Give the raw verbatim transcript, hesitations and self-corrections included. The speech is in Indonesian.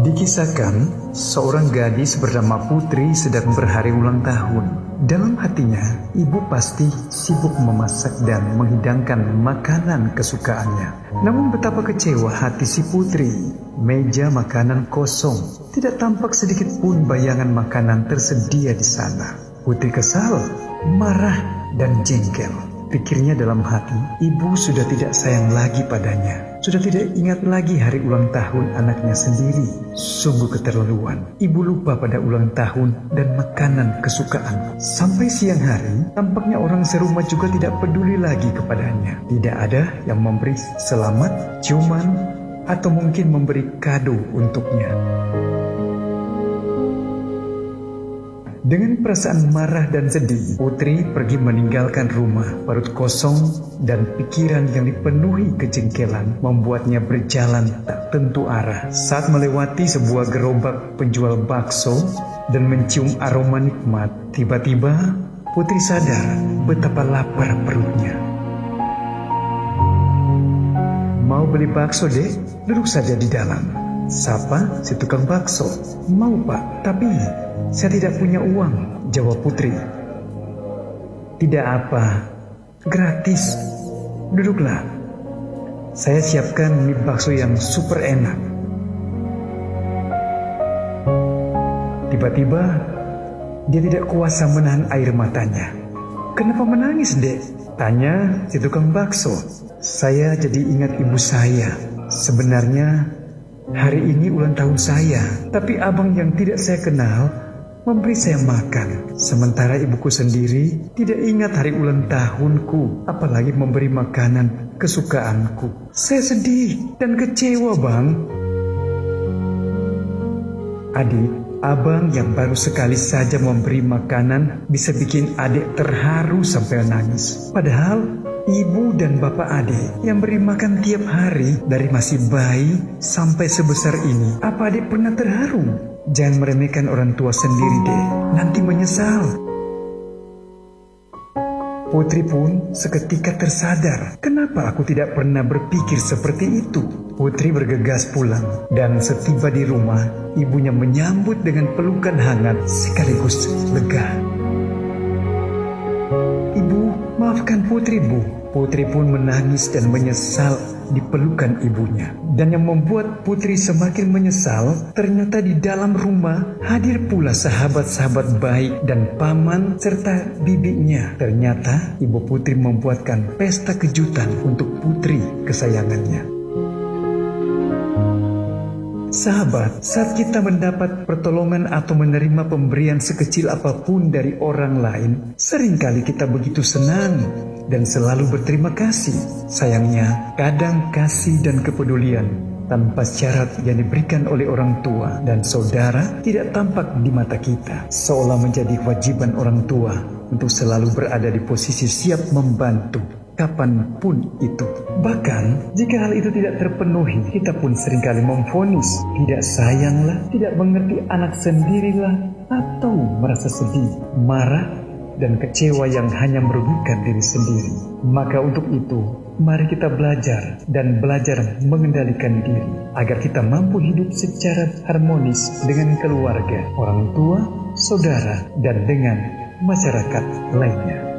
Dikisahkan, seorang gadis bernama Putri sedang berhari ulang tahun. Dalam hatinya, ibu pasti sibuk memasak dan menghidangkan makanan kesukaannya. Namun betapa kecewa hati si Putri. Meja makanan kosong, tidak tampak sedikit pun bayangan makanan tersedia di sana. Putri kesal, marah, dan jengkel. Pikirnya dalam hati, ibu sudah tidak sayang lagi padanya. Sudah tidak ingat lagi hari ulang tahun anaknya sendiri. Sungguh keterlaluan. Ibu lupa pada ulang tahun dan makanan kesukaan. Sampai siang hari, tampaknya orang serumah juga tidak peduli lagi kepadanya. Tidak ada yang memberi selamat, ciuman, atau mungkin memberi kado untuknya. Dengan perasaan marah dan sedih, Putri pergi meninggalkan rumah. Perut kosong dan pikiran yang dipenuhi kejengkelan membuatnya berjalan tak tentu arah. Saat melewati sebuah gerobak penjual bakso dan mencium aroma nikmat, tiba-tiba Putri sadar betapa lapar perutnya. "Mau beli bakso, Dek? Duduk saja di dalam," sapa si tukang bakso. "Mau, Pak, tapi saya tidak punya uang," jawab Putri. "Tidak apa, gratis. Duduklah. Saya siapkan mie bakso yang super enak." Tiba-tiba, dia tidak kuasa menahan air matanya. "Kenapa menangis, Dek?" tanya si tukang bakso. "Saya jadi ingat ibu saya. Sebenarnya hari ini ulang tahun saya, tapi abang yang tidak saya kenal memberi saya makan. Sementara ibuku sendiri tidak ingat hari ulang tahunku, apalagi memberi makanan kesukaanku. Saya sedih dan kecewa, Bang." "Adik, abang yang baru sekali saja memberi makanan bisa bikin adik terharu sampai nangis. Padahal ibu dan bapak adik yang beri makan tiap hari dari masih bayi sampai sebesar ini. Apa adik pernah terharu? Jangan meremehkan orang tua sendiri, deh. Nanti menyesal." Putri pun seketika tersadar, kenapa aku tidak pernah berpikir seperti itu. Putri bergegas pulang, dan setiba di rumah, ibunya menyambut dengan pelukan hangat sekaligus lega. "Ibu, maafkan Putri, Bu." Putri pun menangis dan menyesal di pelukan ibunya. Dan yang membuat Putri semakin menyesal, ternyata di dalam rumah hadir pula sahabat-sahabat baik dan paman serta bibinya. Ternyata ibu Putri membuatkan pesta kejutan untuk putri kesayangannya. Sahabat, saat kita mendapat pertolongan atau menerima pemberian sekecil apapun dari orang lain, seringkali kita begitu senang dan selalu berterima kasih. Sayangnya, kadang kasih dan kepedulian tanpa syarat yang diberikan oleh orang tua dan saudara tidak tampak di mata kita, seolah menjadi kewajiban orang tua untuk selalu berada di posisi siap membantu kapanpun itu. Bahkan jika hal itu tidak terpenuhi, kita pun seringkali memvonis tidak sayanglah, tidak mengerti anak sendirilah, atau merasa sedih, marah, dan kecewa yang hanya merugikan diri sendiri. Maka untuk itu, mari kita belajar dan belajar mengendalikan diri agar kita mampu hidup secara harmonis dengan keluarga, orang tua, saudara, dan dengan masyarakat lainnya.